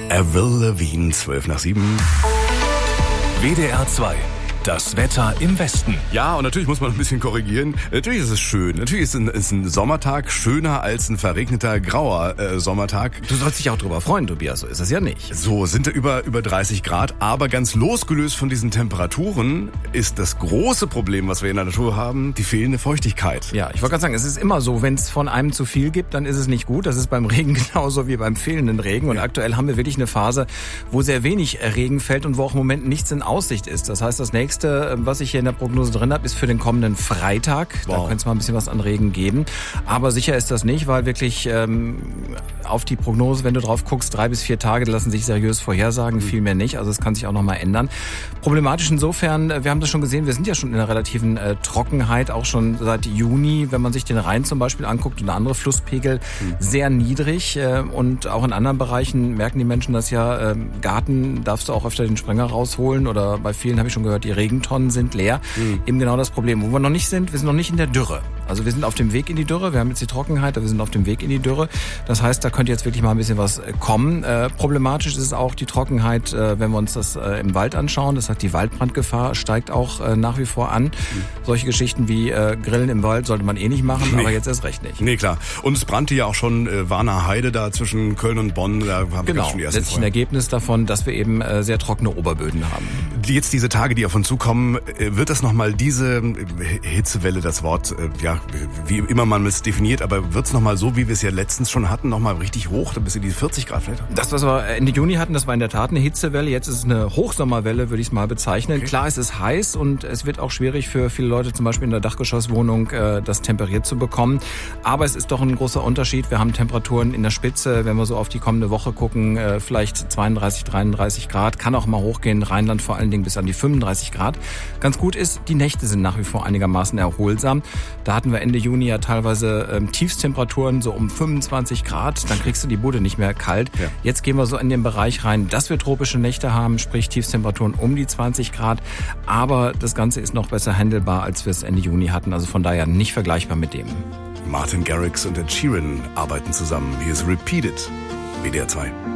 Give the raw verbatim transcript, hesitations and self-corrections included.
Avril Lavigne, zwölf nach sieben. W D R zwei. Das Wetter im Westen. Ja, und natürlich muss man ein bisschen korrigieren. Natürlich ist es schön. Natürlich ist ein, ist ein Sommertag schöner als ein verregneter, grauer äh, Sommertag. Du sollst dich auch drüber freuen, Tobias. So ist es ja nicht. So, sind da über, über dreißig Grad. Aber ganz losgelöst von diesen Temperaturen ist das große Problem, was wir in der Natur haben, die fehlende Feuchtigkeit. Ja, ich wollte gerade sagen, es ist immer so, wenn es von einem zu viel gibt, dann ist es nicht gut. Das ist beim Regen genauso wie beim fehlenden Regen. Und ja. aktuell haben wir wirklich eine Phase, wo sehr wenig Regen fällt und wo auch im Moment nichts in Aussicht ist. Das heißt, das nächste, was ich hier in der Prognose drin habe, ist für den kommenden Freitag. Wow. Da könnte es mal ein bisschen was an Regen geben. Aber sicher ist das nicht, weil wirklich ähm, auf die Prognose, wenn du drauf guckst, drei bis vier Tage lassen sich seriös vorhersagen, mhm. viel mehr nicht. Also es kann sich auch noch mal ändern. Problematisch insofern, wir haben das schon gesehen, wir sind ja schon in einer relativen äh, Trockenheit, auch schon seit Juni, wenn man sich den Rhein zum Beispiel anguckt und andere Flusspegel, mhm. sehr niedrig. Äh, und auch in anderen Bereichen merken die Menschen das ja, äh, Garten darfst du auch öfter den Sprenger rausholen oder bei vielen habe ich schon gehört, die Regentonnen sind leer. Mhm. Eben genau das Problem. Wo wir noch nicht sind, wir sind noch nicht in der Dürre. Also wir sind auf dem Weg in die Dürre. Wir haben jetzt die Trockenheit, aber wir sind auf dem Weg in die Dürre. Das heißt, da könnte jetzt wirklich mal ein bisschen was kommen. Äh, problematisch ist auch die Trockenheit, äh, wenn wir uns das äh, im Wald anschauen. Das heißt, die Waldbrandgefahr steigt auch äh, nach wie vor an. Mhm. Solche Geschichten wie äh, Grillen im Wald sollte man eh nicht machen, nee. aber jetzt erst recht nicht. Nee, klar. Und es brannte ja auch schon äh, Warner Heide da zwischen Köln und Bonn. Da haben genau, wir schon die ersten letztlich ein Ergebnis davon, dass wir eben äh, sehr trockene Oberböden haben. Jetzt diese Tage, die auf uns zukommen, wird das nochmal diese Hitzewelle, das Wort, ja, wie immer man es definiert, aber wird es nochmal so, wie wir es ja letztens schon hatten, nochmal richtig hoch, bis in die vierzig Grad vielleicht? Das, was wir Ende Juni hatten, das war in der Tat eine Hitzewelle. Jetzt ist es eine Hochsommerwelle, würde ich es mal bezeichnen. Okay. Klar, es ist heiß und es wird auch schwierig für viele Leute, zum Beispiel in der Dachgeschosswohnung, das temperiert zu bekommen. Aber es ist doch ein großer Unterschied. Wir haben Temperaturen in der Spitze, wenn wir so auf die kommende Woche gucken, vielleicht zweiunddreißig, dreiunddreißig Grad. Kann auch mal hochgehen, Rheinland vor allen Dingen bis an die fünfunddreißig Grad. Ganz gut ist, die Nächte sind nach wie vor einigermaßen erholsam. Da hatten wir Ende Juni ja teilweise ähm, Tiefstemperaturen so um fünfundzwanzig Grad. Dann kriegst du die Bude nicht mehr kalt. Ja. Jetzt gehen wir so in den Bereich rein, dass wir tropische Nächte haben, sprich Tiefstemperaturen um die zwanzig Grad. Aber das Ganze ist noch besser handelbar, als wir es Ende Juni hatten. Also von daher nicht vergleichbar mit dem. Martin Garrix und Ed Sheeran arbeiten zusammen. Hier ist Repeated, W D R zwei.